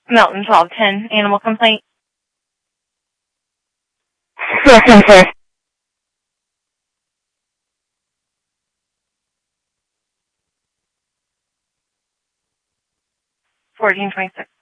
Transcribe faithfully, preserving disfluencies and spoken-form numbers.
Melton twelve ten, animal complaint. Yes, yes, yes. fourteen twenty-six.